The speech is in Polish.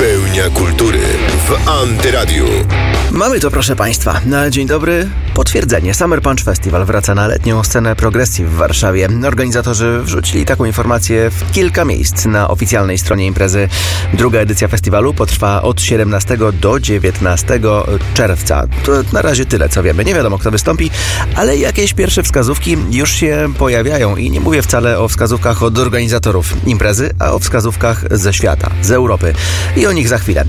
Pełnia kultury w Antyradiu. Mamy to, proszę Państwa. Na dzień dobry potwierdzenie. Summer Punch Festival wraca na letnią scenę Progressive w Warszawie. Organizatorzy wrzucili taką informację w kilka miejsc na oficjalnej stronie imprezy. Druga edycja festiwalu potrwa od 17 do 19 czerwca. To na razie tyle, co wiemy. Nie wiadomo, kto wystąpi, ale jakieś pierwsze wskazówki już się pojawiają i nie mówię wcale o wskazówkach od organizatorów imprezy, a o wskazówkach ze świata, z Europy. I o nich za chwilę.